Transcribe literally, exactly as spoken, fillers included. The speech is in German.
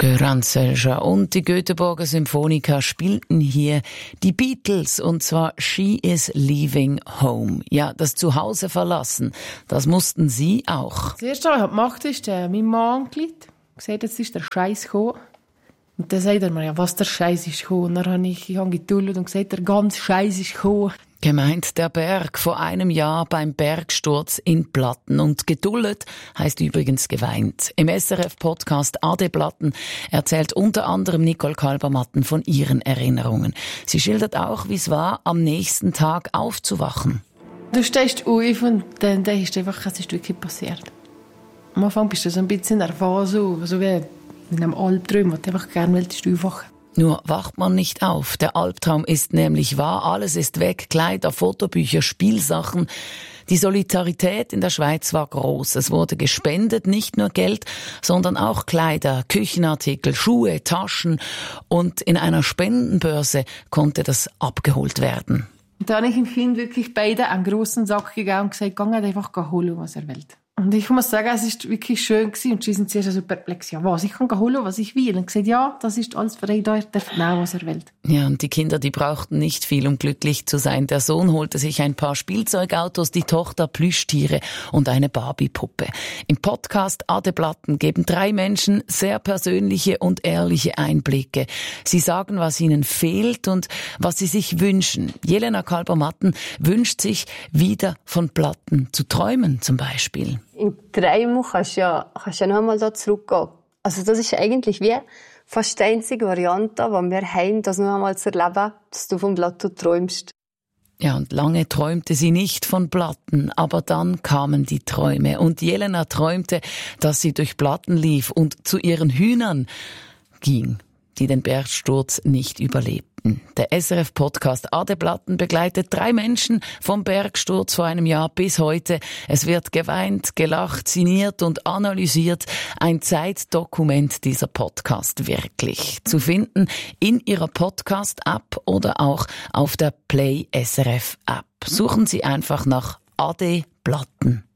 Göran Sölscher und die Göteborger Symphoniker spielten hier die Beatles, und zwar She is Leaving Home. Ja, das Zuhause verlassen, das mussten sie auch. Das Erste, was ich gemacht habe, ist äh, mein Mann angerufen. Gesagt, jetzt ist der Scheiß gekommen. Und dann sagt er mir, ja, was der Scheiß ist gekommen. Und dann habe ich, ich habe geduldet und gesagt, der ganze Scheiß ist gekommen. Gemeint der Berg vor einem Jahr beim Bergsturz in Platten. Und geduldet heisst übrigens geweint. Im S R F-Podcast Ade Platten erzählt unter anderem Nicole Kalbermatten von ihren Erinnerungen. Sie schildert auch, wie es war, am nächsten Tag aufzuwachen. Du stehst auf und dann denkst du einfach, es ist wirklich passiert. Am Anfang bist du so ein bisschen nervös, so, so wie in einem Albtraum, wo du einfach gerne willst, aufwachen. Nur wacht man nicht auf. Der Albtraum ist nämlich wahr. Alles ist weg. Kleider, Fotobücher, Spielsachen. Die Solidarität in der Schweiz war groß. Es wurde gespendet, nicht nur Geld, sondern auch Kleider, Küchenartikel, Schuhe, Taschen. Und in einer Spendenbörse konnte das abgeholt werden. Und da habe ich dem Kind wirklich beide einen grossen Sack gegeben und gesagt, geh einfach holen, was er will. Und ich muss sagen, es war wirklich schön gewesen. Und sie sind zuerst so perplex. Ja, was? Ich kann holen, was ich will. Und gesagt, ja, das ist alles für ihn da. Er darf nehmen, was er will. Ja, und die Kinder, die brauchten nicht viel, um glücklich zu sein. Der Sohn holte sich ein paar Spielzeugautos, die Tochter Plüschtiere und eine Barbie-Puppe. Im Podcast Ade Platten geben drei Menschen sehr persönliche und ehrliche Einblicke. Sie sagen, was ihnen fehlt und was sie sich wünschen. Jelena Kalbermatten wünscht sich, wieder von Platten zu träumen, zum Beispiel. In Träumen kannst du ja, kannst ja noch einmal da zurückgehen. Also das ist eigentlich wie fast die einzige Variante, die wir haben, das noch einmal zu erleben, dass du vom Plateau träumst. Ja, und lange träumte sie nicht von Platten, aber dann kamen die Träume. Und Jelena träumte, dass sie durch Platten lief und zu ihren Hühnern ging, die den Bergsturz nicht überlebten. Der S R F-Podcast Ade Platten begleitet drei Menschen vom Bergsturz vor einem Jahr bis heute. Es wird geweint, gelacht, sinniert und analysiert. Ein Zeitdokument dieser Podcast wirklich. Zu finden in Ihrer Podcast-App oder auch auf der Play S R F-App. Suchen Sie einfach nach Ade Platten.